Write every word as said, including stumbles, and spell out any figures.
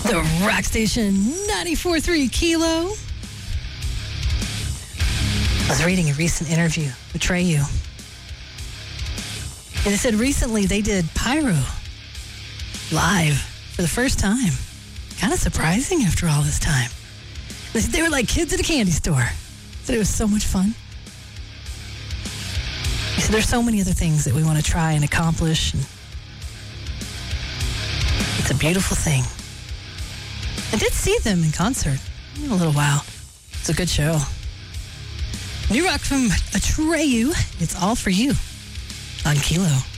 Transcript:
The Rock Station ninety-four point three Kilo. I was reading a recent interview with Treyu. And they said recently they did Pyro live for the first time. Kind of surprising after all this time. They said they were like kids at a candy store. Said it was so much fun. They said there's so many other things that we want to try and accomplish. And it's a beautiful thing. I did see them in concert in a little while. It's a good show. New rock from Atreyu. It's all for you on Kilo.